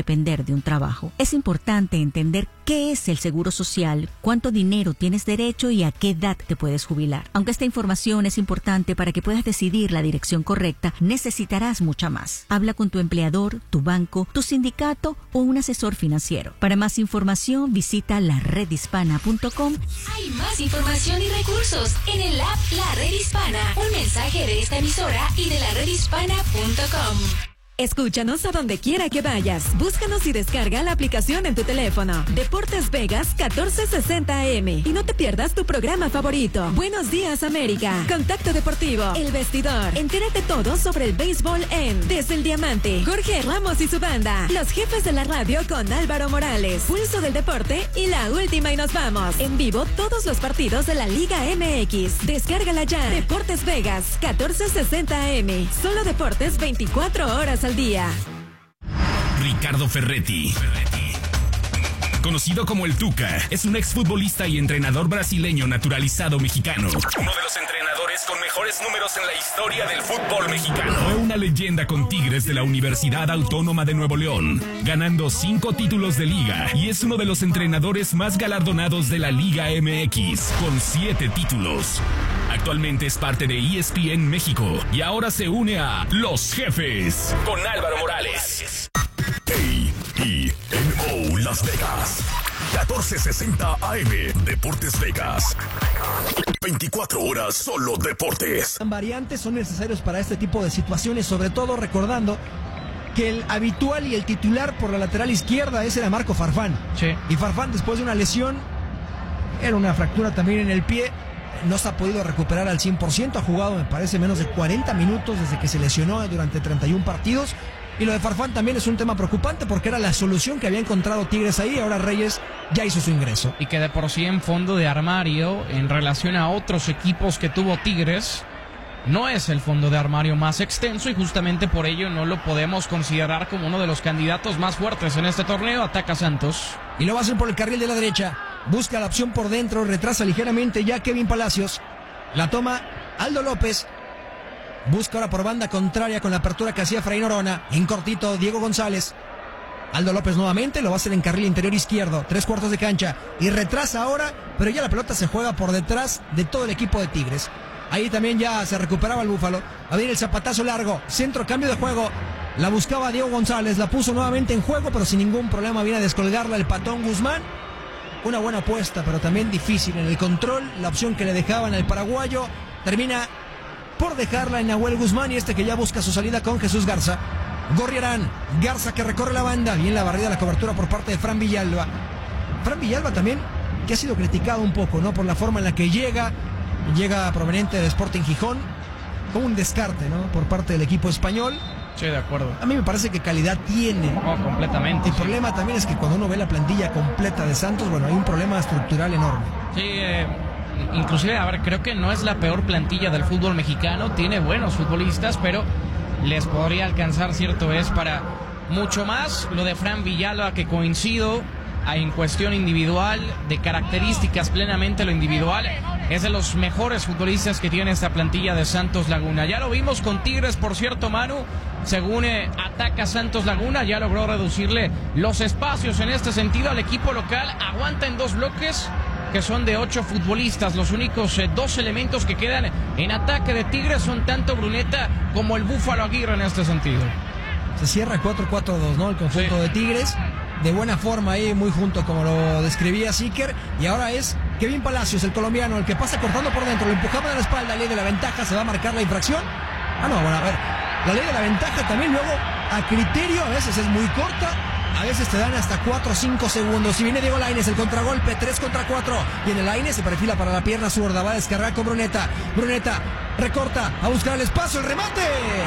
depender de un trabajo. Es importante entender qué es el seguro social, cuánto dinero tienes derecho y a qué edad te puedes jubilar. Aunque esta información es importante para que puedas decidir la dirección correcta, necesitarás mucha más. Habla con tu empleador, tu banco, tu sindicato o un asesor financiero. Para más información, visita laredhispana.com. Hay más información y recursos en el app La Red Hispana. Un mensaje de esta emisora y de laredhispana.com. Escúchanos a donde quiera que vayas. Búscanos y descarga la aplicación en tu teléfono. Deportes Vegas 1460 AM. Y no te pierdas tu programa favorito. Buenos días, América. Contacto Deportivo. El Vestidor. Entérate todo sobre el béisbol en Desde el Diamante. Jorge Ramos y su banda. Los jefes de la radio con Álvaro Morales. Pulso del Deporte y La Última y nos vamos. En vivo todos los partidos de la Liga MX. Descárgala ya. Deportes Vegas 1460 AM. Solo deportes 24 horas al día. Ricardo Ferretti, conocido como el Tuca, es un exfutbolista y entrenador brasileño naturalizado mexicano. Uno de los entrenadores con mejores números en la historia del fútbol mexicano. Fue una leyenda con Tigres de la Universidad Autónoma de Nuevo León, ganando 5 títulos de liga, y es uno de los entrenadores más galardonados de la Liga MX, con 7 títulos. Actualmente es parte de ESPN México y ahora se une a Los Jefes con Álvaro Morales. KENO Las Vegas 1460 AM. Deportes Vegas. 24 horas solo deportes. Variantes son necesarios para este tipo de situaciones, sobre todo recordando que el habitual y el titular por la lateral izquierda ese era Marco Farfán. Sí. Y Farfán, después de una lesión, era una fractura también en el pie, no se ha podido recuperar al 100%, ha jugado me parece menos de 40 minutos desde que se lesionó durante 31 partidos. Y lo de Farfán también es un tema preocupante porque era la solución que había encontrado Tigres ahí, ahora Reyes ya hizo su ingreso. Y que de por sí en fondo de armario, en relación a otros equipos que tuvo Tigres, no es el fondo de armario más extenso y justamente por ello no lo podemos considerar como uno de los candidatos más fuertes en este torneo. Ataca Santos. Y lo va a hacer por el carril de la derecha. Busca la opción por dentro, retrasa ligeramente ya Kevin Palacios. La toma Aldo López. Busca ahora por banda contraria con la apertura que hacía Efraín Orona. En cortito, Diego González. Aldo López nuevamente, lo va a hacer en carril interior izquierdo, 3/4 de cancha. Y retrasa ahora, pero ya la pelota se juega por detrás de todo el equipo de Tigres. Ahí también ya se recuperaba el Búfalo. A ver el zapatazo largo, centro, cambio de juego. La buscaba Diego González, la puso nuevamente en juego, pero sin ningún problema viene a descolgarla el Patón Guzmán. Una buena apuesta, pero también difícil en el control. La opción que le dejaban al paraguayo termina por dejarla en Nahuel Guzmán y que ya busca su salida con Jesús Garza. Gorriarán, Garza que recorre la banda, bien la barrida, la cobertura por parte de Fran Villalba. Fran Villalba también, que ha sido criticado un poco, ¿no? Por la forma en la que llega proveniente de Sporting Gijón, como un descarte, ¿no? Por parte del equipo español. Sí, de acuerdo. A mí me parece que calidad tiene. Oh, completamente. El problema también es que cuando uno ve la plantilla completa de Santos, bueno, hay un problema estructural enorme. Sí, inclusive, a ver, creo que no es la peor plantilla del fútbol mexicano, tiene buenos futbolistas, pero les podría alcanzar, cierto es, para mucho más. Lo de Fran Villalba, que coincido en cuestión individual, de características plenamente lo individual, es de los mejores futbolistas que tiene esta plantilla de Santos Laguna. Ya lo vimos con Tigres, por cierto, Manu, según ataca Santos Laguna, ya logró reducirle los espacios en este sentido al equipo local, aguanta en 2 bloques, que son de 8 futbolistas. Los únicos 2 elementos que quedan en ataque de Tigres son tanto Bruneta como el Búfalo Aguirre en este sentido. Se cierra 4-4-2, ¿no? El conjunto de Tigres, de buena forma ahí, muy junto como lo describía Siker. Y ahora es Kevin Palacios, el colombiano, el que pasa cortando por dentro, lo empujaba de la espalda, ley de la ventaja, se va a marcar la infracción. Ah, no, bueno, a ver, la ley de la ventaja también luego a criterio, a veces es muy corta, a veces te dan hasta 4 o 5 segundos. Si viene Diego Lainez, el contragolpe, 3 contra 4. Viene Lainez, se perfila para la pierna zurda, va a descargar con Bruneta. Bruneta recorta, a buscar el espacio, el remate.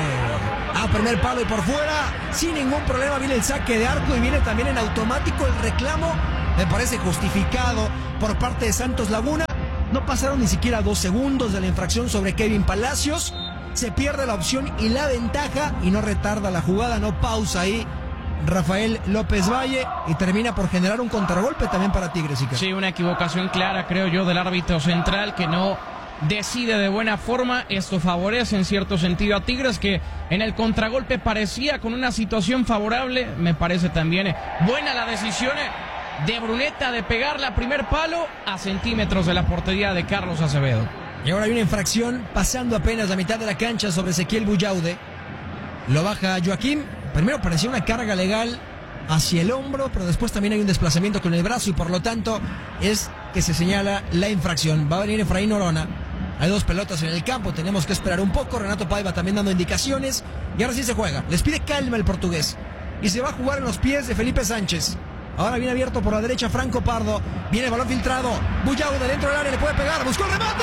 A primer palo y por fuera, sin ningún problema viene el saque de arco y viene también en automático el reclamo. Me parece justificado por parte de Santos Laguna. No pasaron ni siquiera 2 segundos de la infracción sobre Kevin Palacios. Se pierde la opción y la ventaja y no retarda la jugada, no pausa ahí Rafael López Valle y termina por generar un contragolpe también para Tigres. Sí, una equivocación clara, creo yo, del árbitro central que no decide de buena forma. Esto favorece en cierto sentido a Tigres, que en el contragolpe parecía con una situación favorable. Me parece también buena la decisión de Bruneta de pegarle a primer palo a centímetros de la portería de Carlos Acevedo. Y ahora hay una infracción pasando apenas la mitad de la cancha sobre Ezequiel Buyaude. Lo baja Joaquín. Primero parecía una carga legal hacia el hombro, pero después también hay un desplazamiento con el brazo y por lo tanto es que se señala la infracción. Va a venir Efraín Orona. Hay 2 pelotas en el campo, tenemos que esperar un poco. Renato Paiva también dando indicaciones. Y ahora sí se juega. Les pide calma el portugués. Y se va a jugar en los pies de Felipe Sánchez. Ahora viene abierto por la derecha Franco Pardo. Viene el balón filtrado. Buyaude dentro del área, le puede pegar. Buscó el remate.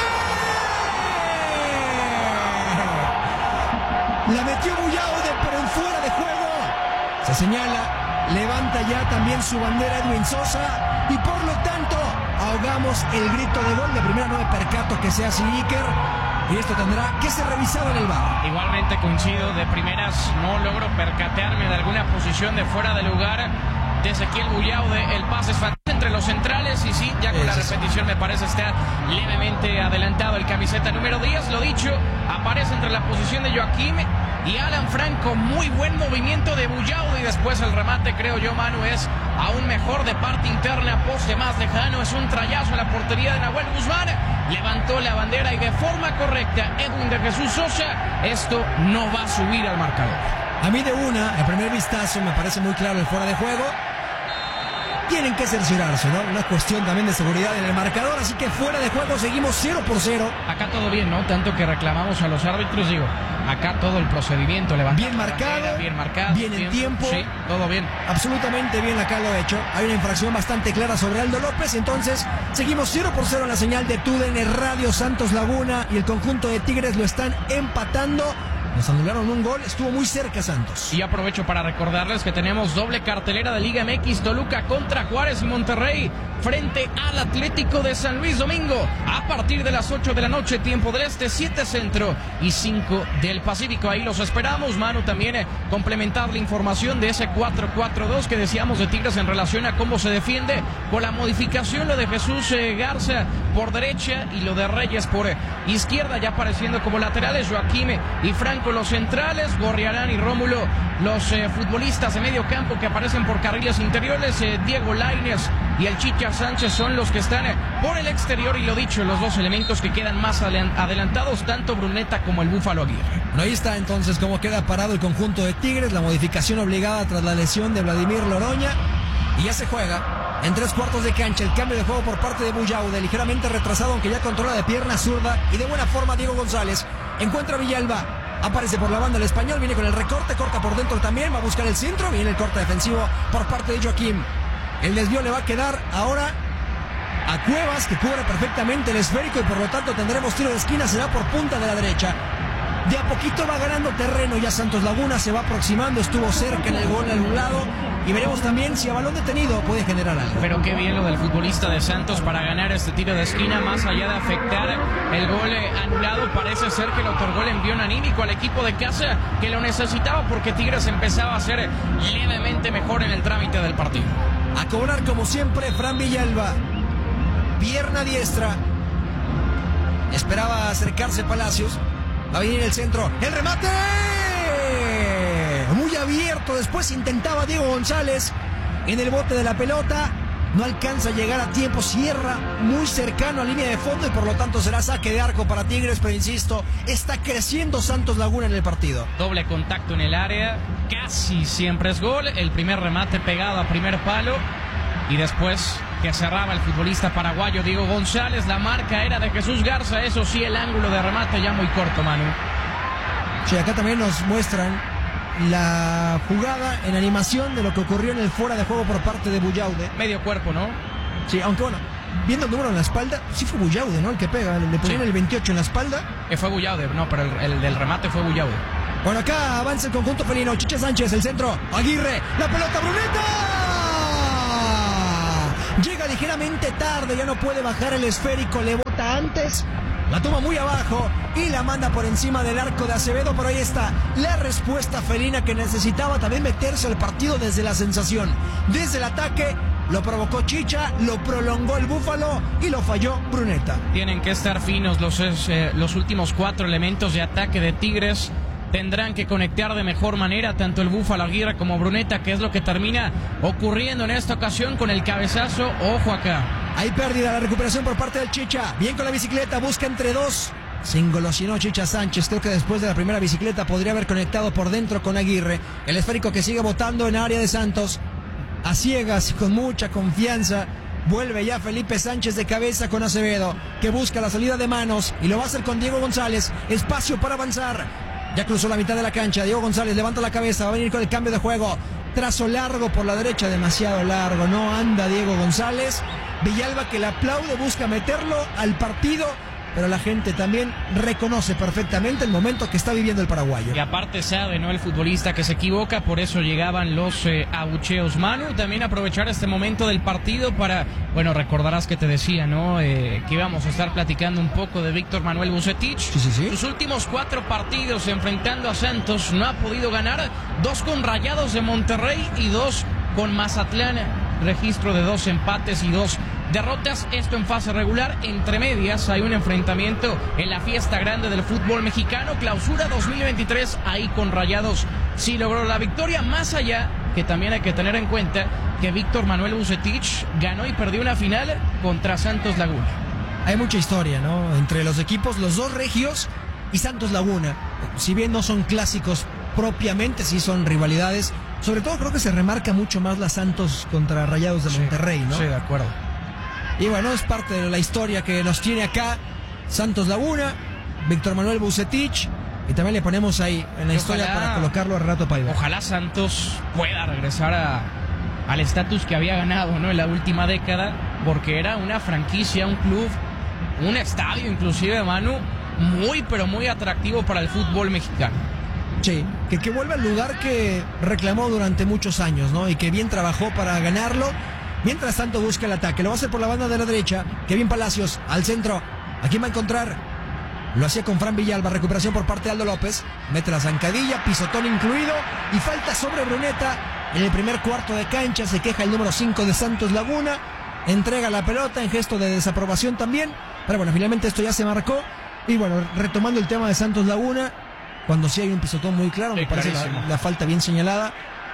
La metió Buyaude, pero en fuera de juego. Se señala. Levanta ya también su bandera Edwin Sosa. Y por lo tanto, ahogamos el grito de gol. De primera no me percato que sea así, Iker. Y esto tendrá que ser revisado en el VAR. Igualmente coincido, de primeras no logro percatarme de alguna posición de fuera de lugar de Ezequiel Buyaude. El pase es fantástico entre los centrales y sí, ya con la repetición me parece estar levemente adelantado el camiseta número 10. Lo dicho, aparece entre la posición de Joaquín y Alan Franco. Muy buen movimiento de Buyaude y después el remate, creo yo, Manu, es aún mejor de parte interna, poste más lejano. Es un trayazo a la portería de Nahuel Guzmán. Levantó la bandera y de forma correcta Edwin de Jesús Sosa. Esto no va a subir al marcador. A mí de el primer vistazo me parece muy claro el fuera de juego. Tienen que cerciorarse, ¿no? Una cuestión también de seguridad en el marcador, así que fuera de juego seguimos 0-0. Acá todo bien, ¿no? Tanto que reclamamos a los árbitros, digo, acá todo el procedimiento levantado. Bien marcado, bien en tiempo. Sí, todo bien. Absolutamente bien acá lo hecho. Hay una infracción bastante clara sobre Aldo López, entonces seguimos 0-0 en la señal de TUDN Radio Santos Laguna y el conjunto de Tigres lo están empatando. Nos anularon un gol, estuvo muy cerca Santos. Y aprovecho para recordarles que tenemos doble cartelera de Liga MX, Toluca contra Juárez y Monterrey frente al Atlético de San Luis domingo a partir de las 8 de la noche, tiempo del este, 7 centro y 5 del Pacífico. Ahí los esperamos. Manu, también complementar la información de ese 4-4-2 que decíamos de Tigres en relación a cómo se defiende con la modificación, lo de Jesús Garza por derecha y lo de Reyes por izquierda, ya apareciendo como laterales Joaquín y Franco los centrales, Gorriarán y Rómulo los futbolistas de medio campo que aparecen por carriles interiores, Diego Lainez y el Chicha Sánchez son los que están por el exterior y lo dicho, los dos elementos que quedan más adelantados, tanto Bruneta como el Búfalo Aguirre. Bueno, ahí está entonces cómo queda parado el conjunto de Tigres, la modificación obligada tras la lesión de Vladimir Loroña y ya se juega en 3/4 de cancha el cambio de juego por parte de Buyaude, ligeramente retrasado aunque ya controla de pierna zurda y de buena forma Diego González, encuentra a Villalba. Aparece por la banda el español, viene con el recorte, corta por dentro también, va a buscar el centro, viene el corte defensivo por parte de Joaquín. El desvío le va a quedar ahora a Cuevas, que cubre perfectamente el esférico y por lo tanto tendremos tiro de esquina, será por punta de la derecha. De a poquito va ganando terreno ya Santos Laguna, se va aproximando, estuvo cerca en el gol anulado y veremos también si a balón detenido puede generar algo. Pero qué bien lo del futbolista de Santos para ganar este tiro de esquina, más allá de afectar el gol anulado, parece ser que le otorgó el envión anímico al equipo de casa que lo necesitaba porque Tigres empezaba a ser levemente mejor en el trámite del partido. A cobrar como siempre Fran Villalba, pierna diestra, esperaba acercarse Palacios. Va a venir el centro, el remate muy abierto, después intentaba Diego González en el bote de la pelota, no alcanza a llegar a tiempo, cierra muy cercano a línea de fondo y por lo tanto será saque de arco para Tigres, pero insisto, está creciendo Santos Laguna en el partido. Doble contacto en el área, casi siempre es gol, el primer remate pegado a primer palo y después que cerraba el futbolista paraguayo Diego González, la marca era de Jesús Garza, eso sí, el ángulo de remate ya muy corto, Manu. Sí, acá también nos muestran la jugada en animación de lo que ocurrió en el fuera de juego por parte de Buyaude. Medio cuerpo, ¿no? Sí, aunque bueno, viendo el número en la espalda, sí fue Buyaude, ¿no? El que pega, le ponían el 28 en la espalda. Fue Buyaude, no, pero el del remate fue Buyaude. Bueno, acá avanza el conjunto felino, Chicha Sánchez, el centro, Aguirre, la pelota, Bruneta. Llega ligeramente tarde, ya no puede bajar el esférico, le bota antes La toma muy abajo y la manda por encima del arco de Acevedo, pero ahí está la respuesta felina que necesitaba también meterse al partido desde la sensación. Desde el ataque lo provocó Chicha, lo prolongó el Búfalo y lo falló Bruneta. Tienen que estar finos los últimos 4 elementos de ataque de Tigres. Tendrán que conectar de mejor manera tanto el Búfalo Aguirre como Bruneta, que es lo que termina ocurriendo en esta ocasión con el cabezazo. Ojo acá. Hay pérdida, la recuperación por parte del Chicha. Bien con la bicicleta, busca entre dos. Se engolosinó Chicha Sánchez. Creo que después de la primera bicicleta podría haber conectado por dentro con Aguirre. El esférico que sigue botando en área de Santos. A ciegas y con mucha confianza. Vuelve ya Felipe Sánchez de cabeza con Acevedo, que busca la salida de manos y lo va a hacer con Diego González. Espacio para avanzar. Ya cruzó la mitad de la cancha. Diego González levanta la cabeza. Va a venir con el cambio de juego. Trazo largo por la derecha, demasiado largo. No anda Diego González. Villalba, que le aplaude, busca meterlo al partido, pero la gente también reconoce perfectamente el momento que está viviendo el paraguayo. Y aparte sabe, ¿no?, el futbolista que se equivoca, por eso llegaban los abucheos. Manu, también aprovechar este momento del partido para, bueno, recordarás que te decía, ¿no?, que íbamos a estar platicando un poco de Víctor Manuel Vucetich. Sí. Sus últimos 4 partidos enfrentando a Santos, no ha podido ganar. 2 con Rayados de Monterrey y 2 con Mazatlán. Registro de 2 empates y 2 derrotas. Esto en fase regular. Entre medias hay un enfrentamiento en la fiesta grande del fútbol mexicano, Clausura 2023. Ahí con Rayados sí logró la victoria. Más allá, que también hay que tener en cuenta que Víctor Manuel Vucetich ganó y perdió una final contra Santos Laguna. Hay mucha historia, ¿no?, entre los equipos, los dos regios y Santos Laguna. Si bien no son clásicos propiamente, sí son rivalidades. Sobre todo creo que se remarca mucho más la Santos contra Rayados de Monterrey, ¿no? Sí, de acuerdo. Y bueno, es parte de la historia que nos tiene acá Santos Laguna, Víctor Manuel Vucetich, y también le ponemos ahí en la historia para colocarlo a Renato Paiva. Ojalá Santos pueda regresar al estatus que había ganado, ¿no?, en la última década, porque era una franquicia, un club, un estadio inclusive, Manu, muy pero muy atractivo para el fútbol mexicano. Sí, que vuelve al lugar que reclamó durante muchos años, ¿no?, y que bien trabajó para ganarlo. Mientras tanto busca el ataque, lo va a hacer por la banda de la derecha. Kevin Palacios al centro. ¿A quién va a encontrar? Lo hacía con Fran Villalba, recuperación por parte de Aldo López. Mete la zancadilla, pisotón incluido y falta sobre Bruneta. En el primer cuarto de cancha se queja el número 5 de Santos Laguna. Entrega la pelota en gesto de desaprobación también. Pero bueno, finalmente esto ya se marcó. Y bueno, retomando el tema de Santos Laguna, cuando sí hay un pisotón muy claro, me parece la falta bien señalada.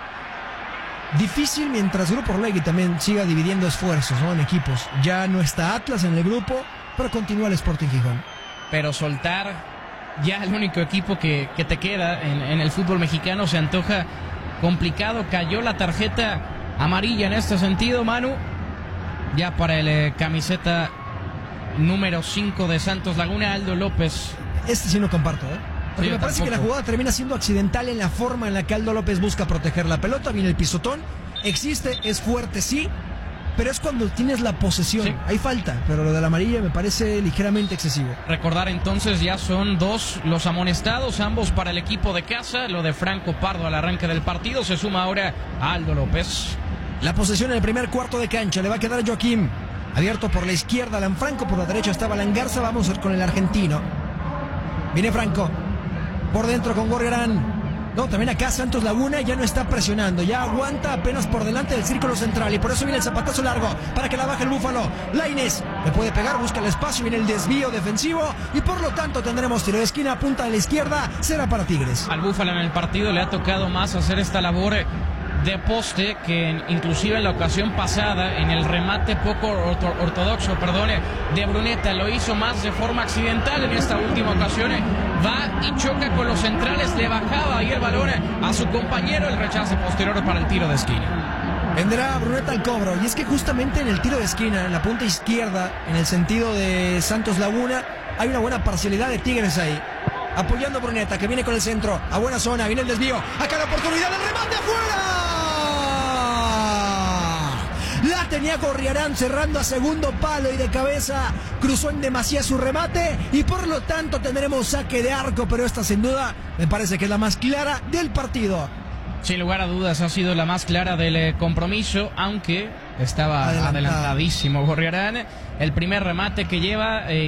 Difícil mientras Grupo Orlegui también siga dividiendo esfuerzos, ¿no?, en equipos. Ya no está Atlas en el grupo, pero continúa el Sporting Gijón. Pero soltar ya el único equipo que te queda en el fútbol mexicano se antoja complicado. Cayó la tarjeta amarilla en este sentido, Manu, ya para el camiseta número 5 de Santos Laguna, Aldo López. Este sí no comparto, ¿eh? Porque me parece que la jugada termina siendo accidental en la forma en la que Aldo López busca proteger la pelota. Viene el pisotón, existe, es fuerte, sí, pero es cuando tienes la posesión. Sí. Hay falta, pero lo de la amarilla me parece ligeramente excesivo. Recordar entonces, ya son 2 los amonestados, ambos para el equipo de casa. Lo de Franco Pardo al arranque del partido, se suma ahora a Aldo López. La posesión en el primer cuarto de cancha le va a quedar a Joaquín. Abierto por la izquierda Alan Franco, por la derecha estaba Alan Garza. Vamos a ir con el argentino. Viene Franco. Por dentro con Gorriarán. No, también acá Santos Laguna ya no está presionando. Ya aguanta apenas por delante del círculo central. Y por eso viene el zapatazo largo para que la baje el Búfalo. Lainez le puede pegar, busca el espacio. Viene el desvío defensivo. Y por lo tanto tendremos tiro de esquina, punta de la izquierda. Será para Tigres. Al Búfalo en el partido le ha tocado más hacer esta labor de poste que inclusive en la ocasión pasada, en el remate poco ortodoxo, de Bruneta, lo hizo más de forma accidental. En esta última ocasión va y choca con los centrales, le bajaba ahí el balón a su compañero, el rechazo posterior para el tiro de esquina. Vendrá Bruneta al cobro, y es que justamente en el tiro de esquina, en la punta izquierda, en el sentido de Santos Laguna, hay una buena parcialidad de Tigres ahí. Apoyando a Bruneta, que viene con el centro, a buena zona, viene el desvío, acá la oportunidad del remate afuera. La tenía Gorriarán cerrando a segundo palo y de cabeza cruzó en demasía su remate y por lo tanto tendremos saque de arco, pero esta sin duda me parece que es la más clara del partido. Sin lugar a dudas ha sido la más clara del compromiso, aunque estaba adelantadísimo Gorriarán. El primer remate que lleva